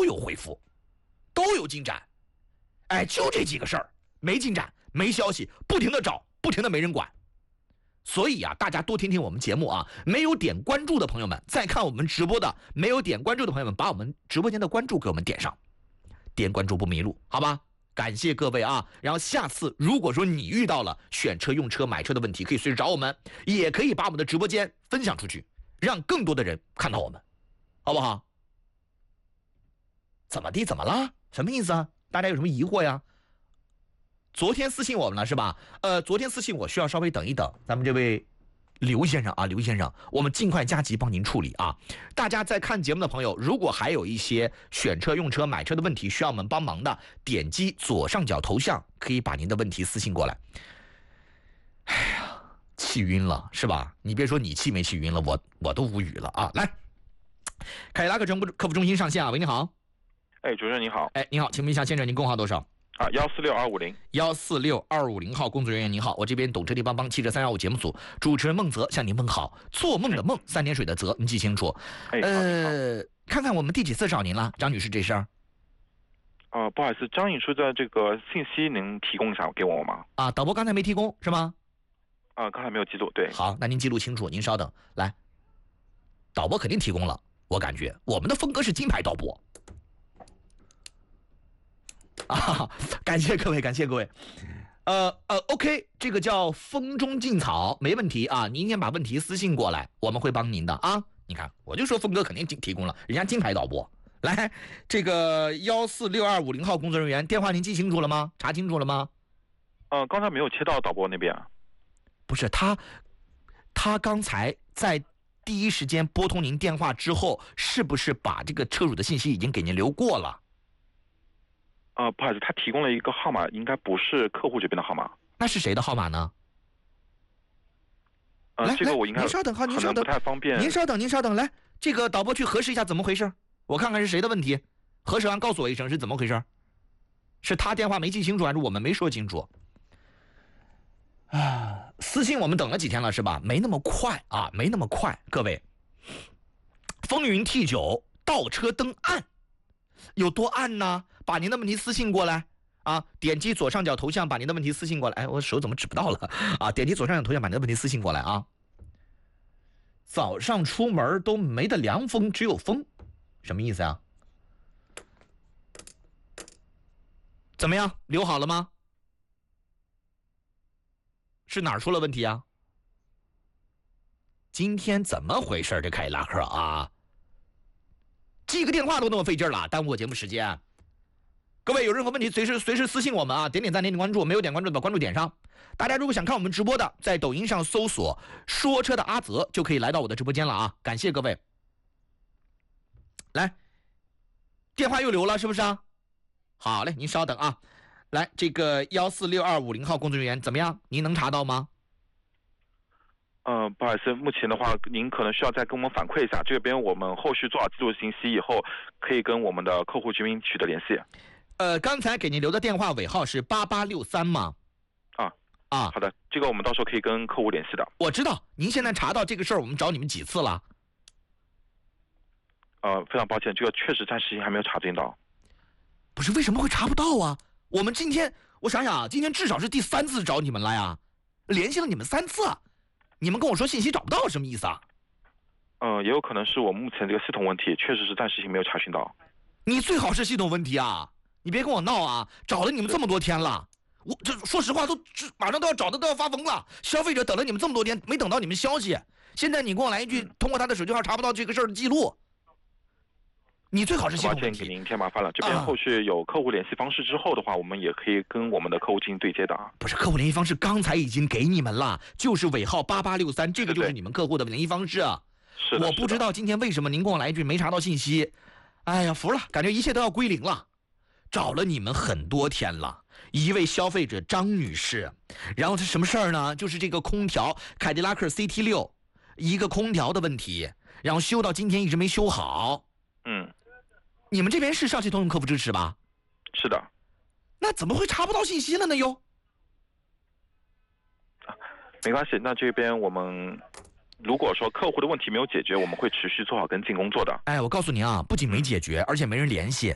有回复，都有进展。哎，就这几个事儿没进展，没消息，不停的找，不停的没人管。所以啊，大家多听听我们节目啊。没有点关注的朋友们，在看我们直播的没有点关注的朋友们，把我们直播间的关注给我们点上，点关注不迷路，好吧？感谢各位啊。然后下次如果说你遇到了选车、用车、买车的问题，可以随时找我们，也可以把我们的直播间分享出去，让更多的人看到我们，好不好？怎么地？怎么了？什么意思啊？大家有什么疑惑呀？昨天私信我们了是吧？昨天私信我需要稍微等一等，咱们这位刘先生啊，刘先生，我们尽快加急帮您处理啊！大家在看节目的朋友，如果还有一些选车、用车、买车的问题需要我们帮忙的，点击左上角头像，可以把您的问题私信过来。哎呀，气晕了是吧？你别说你气没气晕了，我都无语了啊！来，凯迪拉克客服中心上线啊，喂，你好。 哎，主持人你好。 哎，你好，请问一下先生，您工号多少 ？146250。146-250 号，工作人员您好，我这边懂车帝帮汽车315节目组主持人孟泽向您问好。做梦的梦，3点水的泽，您记清楚。看看我们第几次找您了，张女士这事儿。 不好意思，张女士的这个信息您提供一下给我吗？ 导播刚才没提供是吗？ 刚才没有记录，对。 好，那您记录清楚，您稍等。来，导播肯定提供了，我感觉我们的风格是金牌导播。感谢各位，感谢各位。OK， 这个叫风中劲草，没问题啊。您先把问题私信过来，我们会帮您的啊。你看，我就说峰哥肯定提供了，人家金牌导播。来，这个146-250号工作人员电话您记清楚了吗？查清楚了吗？ 刚才没有切到导播那边。 不是他刚才在第一时间拨通您电话之后，是不是把这个车主的信息已经给您留过了？ 不好意思，他提供了一个号码，应该不是客户这边的号码。 那是谁的号码呢？ 这个我应该您稍等，好，您稍等， 不太方便。 您稍等，来，这个导播去核实一下怎么回事，我看看是谁的问题，核实完告诉我一声是怎么回事，是他电话没记清楚，还是我们没说清楚？私信我们等了几天了是吧？没那么快啊，没那么快，各位。风云 T9 倒车灯暗。有多暗呢？把您的问题私信过来啊！点击左上角头像，把您的问题私信过来。哎，我手怎么指不到了啊？点击左上角头像，把您的问题私信过来啊！早上出门都没得凉风，只有风，什么意思啊？怎么样？留好了吗？是哪儿出了问题啊？今天怎么回事？这凯迪拉克啊！记个电话都那么费劲了，耽误我节目时间。各位有任何问题随时私信我们啊，点点赞，点点关注，没有点关注的把关注点上。大家如果想看我们直播的，在抖音上搜索说车的阿泽就可以来到我的直播间了啊，感谢各位。来，电话又留了是不是啊？好嘞，您稍等啊。来，这个146-250号工作人员怎么样？您能查到吗？ 不好意思，目前的话，您可能需要再跟我们反馈一下，这边我们后续做好记录信息以后，可以跟我们的客户居民取得联系。 刚才给您留的电话尾号是8863吗？ 好的，这个我们到时候可以跟客户联系的。 我知道，您现在查到这个事儿，我们找你们几次了？ 非常抱歉，这个确实暂时还没有查证到。 不是，为什么会查不到啊？我们今天，我想想啊，今天至少是第3次找你们了呀，联系了你们3次。你们跟我说信息找不到，什么意思啊？ 也有可能是我们目前这个系统问题，确实是暂时性没有查询到。 你最好是系统问题啊！你别跟我闹啊！找了你们这么多天了，我这说实话马上都要找的都要发疯了。消费者等了你们这么多天，没等到你们消息，现在你跟我来一句，通过他的手机号查不到这个事儿的记录。你最好是系统问题。 抱歉，给您添麻烦了。这边后续有客户联系方式之后的话，我们也可以跟我们的客户进行对接的啊。 不是，客户联系方式刚才已经给你们了，就是尾号8863，这个就是你们客户的联系方式。 是的。 我不知道今天为什么您跟我来一句没查到信息，哎呀，服了，感觉一切都要归零了。找了你们很多天了，一位消费者张女士，然后是什么事儿呢？就是这个空调凯迪拉克 CT6 一个空调的问题，然后修到今天一直没修好。你们这边是上汽通用客服支持吧？ 是的。 那怎么会查不到信息了呢？又？ 没关系，那这边我们如果说客户的问题没有解决，我们会持续做好跟进工作的。 哎，我告诉您啊，不仅没解决，而且没人联系。